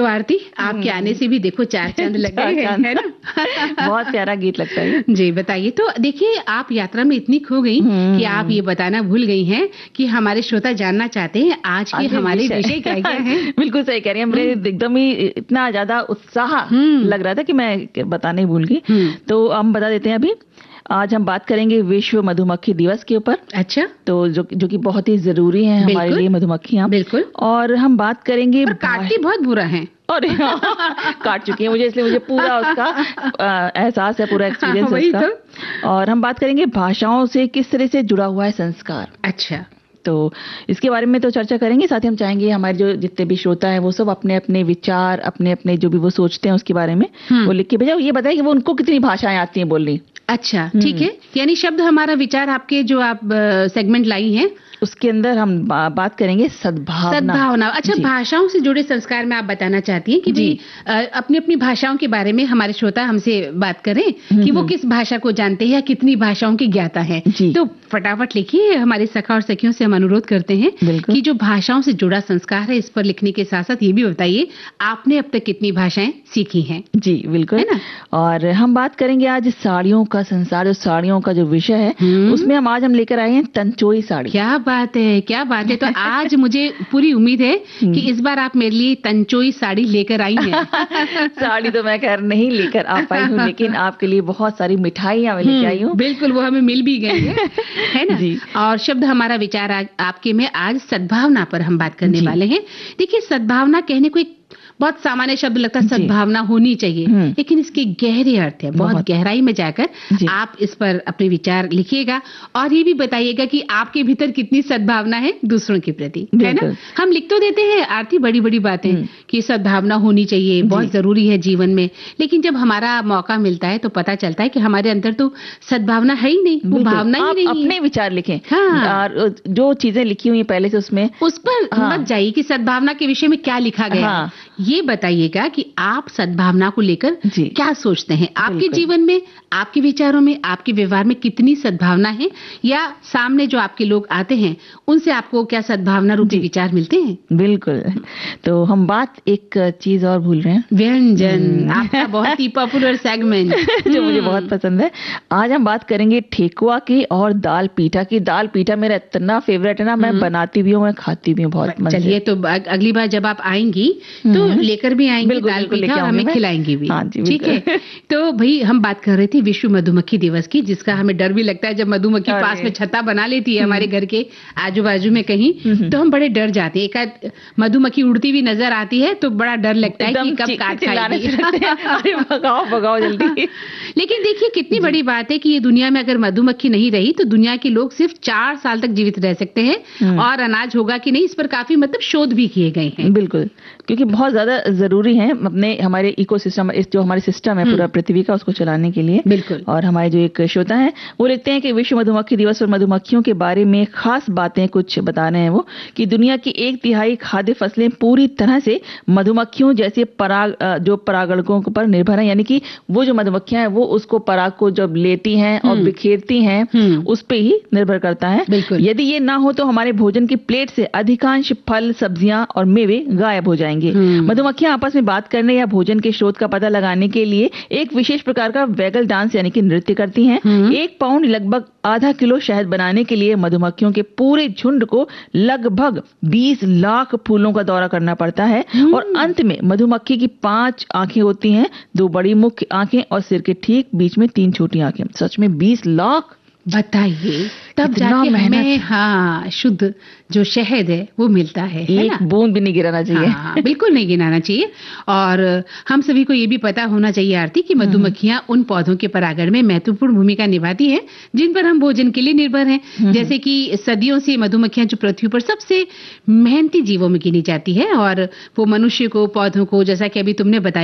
तो आरती आपके आने से भी देखो 4 चांद लग गए हैं, है ना? बहुत प्यारा गीत लगता है। जी बताइए। तो देखिए आप यात्रा में इतनी खो गई कि आप ये बताना भूल गई हैं कि हमारे श्रोता जानना चाहते हैं आज के हमारे विषय क्या है। बिल्कुल सही कह रही हैं, मेरे एकदम ही इतना ज्यादा उत्साह लग रहा था कि मैं बताने भूल गई। तो हम बता देते हैं अभी। आज हम बात करेंगे विश्व मधुमक्खी दिवस के ऊपर। अच्छा। तो जो कि बहुत ही जरूरी है हमारे लिए मधुमक्खियां। बिल्कुल। और हम बात करेंगे, पर काटती बहुत बुरा है। और काट चुकी है मुझे, इसलिए मुझे पूरा उसका एहसास है, पूरा एक्सपीरियंस है उसका। तो। और हम बात करेंगे भाषाओं से किस तरह से जुड़ा हुआ है संस्कार। अच्छा। तो इसके बारे में तो चर्चा करेंगे, साथ ही हम चाहेंगे हमारे जो जितने भी श्रोता हैं वो सब अपने अपने विचार, अपने अपने जो भी वो सोचते हैं उसके बारे में वो लिख के भेजा। ये बताएं कि वो उनको कितनी भाषाएं आती हैं बोलनी। अच्छा ठीक है, यानी शब्द हमारा विचार आपके जो आप सेगमेंट लाई हैं उसके अंदर हम बात करेंगे सद्भावना। अच्छा, भाषाओं से जुड़े संस्कार में आप बताना चाहती हैं कि भाई अपनी अपनी भाषाओं के बारे में हमारे श्रोता हमसे बात करें कि वो किस भाषा को जानते हैं या कितनी भाषाओं की ज्ञाता है। तो फटाफट लिखिए, हमारे सखा और सखियों से हम अनुरोध करते हैं कि जो भाषाओं से जुड़ा संस्कार है इस पर लिखने के साथ साथ ये भी बताइए आपने अब तक कितनी भाषाएं सीखी हैं। जी बिल्कुल, है ना। और हम बात करेंगे आज साड़ियों का संसार, जो साड़ियों का जो विषय है उसमें आज हम लेकर आए हैं तंचोई साड़ी। क्या बात है, क्या बात है। तो आज मुझे पूरी उम्मीद है कि इस बार आप मेरे लिए तंचोई साड़ी लेकर आई हैं। साड़ी तो मैं खैर नहीं लेकर आ पाई हूँ, लेकिन आपके लिए बहुत सारी मिठाइयाँ मैं लेकर आई हूँ। बिल्कुल, वो हमें मिल भी गई है ना जी। और शब्द हमारा विचार आपके में आज सद्भावना पर हम बात करने वाले हैं। देखिए सद्भावना कहने को एक बहुत सामान्य शब्द लगता है, सद्भावना होनी चाहिए, लेकिन इसके गहरे अर्थ है, बहुत गहराई में जाकर आप इस पर अपने विचार लिखिएगा और ये भी बताइएगा कि आपके भीतर कितनी सद्भावना है दूसरों के प्रति, है ना। हम लिख तो देते हैं आरती बड़ी बड़ी बातें कि सद्भावना होनी चाहिए, बहुत जरूरी है जीवन में, लेकिन जब हमारा मौका मिलता है तो पता चलता है कि हमारे अंदर तो सद्भावना है ही नहीं, वो भावना ही नहीं है। अपने विचार लिखें और जो चीजें लिखी हुई पहले से उसमें उस पर मत जाइए कि सद्भावना के विषय में क्या लिखा गया। ये बताइएगा कि आप सद्भावना को लेकर क्या सोचते हैं, आपके जीवन में, आपके विचारों में, आपके व्यवहार में कितनी सद्भावना है, या सामने जो आपके लोग आते हैं उनसे आपको क्या सद्भावना रूपी विचार मिलते हैं। बिल्कुल। तो हम बात एक चीज और भूल रहे हैं, व्यंजन, आपका बहुत ही पॉपुलर सेगमेंट जो मुझे बहुत पसंद है। आज हम बात करेंगे ठेकुआ की और दाल पीठा की। दाल पीठा मेरा इतना फेवरेट है ना, मैं बनाती भी हूँ, मैं खाती भी हूँ बहुत। चलिए तो अगली बार जब आप आएंगी तो लेकर भी आएंगे दाल पीठा और हमें खिलाएंगी भी। ठीक है। तो भाई हम बात कर रहे थे विश्व मधुमक्खी दिवस की, जिसका हमें डर भी लगता है जब मधुमक्खी पास में छत्ता बना लेती है हमारे घर के आजू बाजू में कहीं, तो हम बड़े डर जाते हैं। एक मधुमक्खी उड़ती हुई नजर आती है तो बड़ा डर लगता है कि कब काट खाएगी। भगाओ जल्दी। लेकिन देखिए कितनी बड़ी बात है कि ये दुनिया में अगर मधुमक्खी नहीं रही तो दुनिया के लोग सिर्फ 4 साल तक जीवित रह सकते हैं, और अनाज होगा कि नहीं इस पर काफी शोध भी किए गए हैं। बिल्कुल, क्योंकि बहुत ज्यादा जरूरी है अपने हमारे इकोसिस्टम, जो हमारे सिस्टम है पूरा पृथ्वी का, उसको चलाने के लिए। बिल्कुल। और हमारे जो एक श्रोता है वो लिखते हैं कि विश्व मधुमक्खी दिवस और मधुमक्खियों के बारे में खास बातें कुछ बता रहे हैं वो, कि दुनिया की 1/3 खाद्य फसलें पूरी तरह से मधुमक्खियों जैसे जो परागणकों पर निर्भर है, यानी कि वो जो मधुमक्खियां हैं वो उसको पराग को जब लेती हैं और बिखेरती हैं उस पे ही निर्भर करता है। यदि ये ना हो तो हमारे भोजन की प्लेट से अधिकांश फल, सब्जियां और मेवे गायब हो जाएंगे। मधुमक्खियां आपस में बात करने या भोजन के स्रोत का पता लगाने के लिए एक विशेष प्रकार का वैगल डांस यानी कि नृत्य करती हैं। 1 पाउंड लगभग आधा किलो शहद बनाने के लिए मधुमक्खियों के पूरे झुंड को लगभग 20 लाख फूलों का दौरा करना पड़ता है। और अंत में मधुमक्खी की 5 आंखें होती हैं, 2 बड़ी मुख्य आंखें और सिर के ठीक बीच में 3 छोटी आंखें। सच में 20 लाख, बताइए तब जाके हमें शुद्ध जो शहद है वो मिलता है, एक बूंद भी नहीं गिराना चाहिए। बिल्कुल नहीं गिराना चाहिए। और हम सभी को ये भी पता होना चाहिए आरती कि मधुमक्खियां उन पौधों के परागण में महत्वपूर्ण भूमिका निभाती हैं जिन पर हम भोजन के लिए निर्भर हैं। जैसे कि सदियों से मधुमक्खियां जो पृथ्वी पर सबसे मेहनती जीवों में गिनी जाती है, और वो मनुष्य को, पौधों को, जैसा कि अभी तुमने बताया